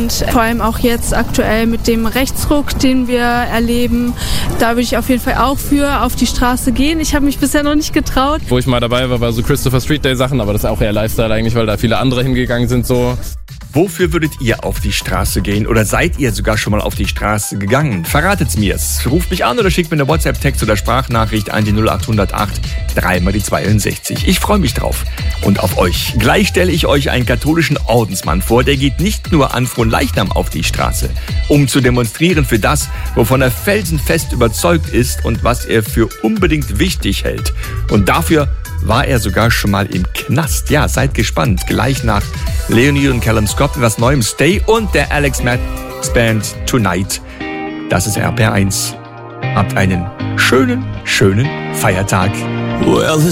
Und vor allem auch jetzt aktuell mit dem Rechtsruck, den wir erleben, da würde ich auf jeden Fall auch für auf die Straße gehen. Ich habe mich bisher noch nicht getraut. Wo ich mal dabei war so Christopher Street Day Sachen, aber das ist auch eher Lifestyle eigentlich, weil da viele andere hingegangen sind so. Wofür würdet ihr auf die Straße gehen oder seid ihr sogar schon mal auf die Straße gegangen? Verratet's mir's. Ruft mich an oder schickt mir eine WhatsApp-Text oder Sprachnachricht an die 0808 3 die 62. Ich freue mich drauf und auf euch. Gleich stelle ich euch einen katholischen Ordensmann vor, der geht nicht nur an Fronleichnam auf die Straße, um zu demonstrieren für das, wovon er felsenfest überzeugt ist und was er für unbedingt wichtig hält. Und dafür war er sogar schon mal im Knast. Ja, seid gespannt. Gleich nach Leonie und Callum Scott mit was Neuem, Stay und der Alex Matz Band Tonight. Das ist RPR1. Habt einen schönen Feiertag. Well,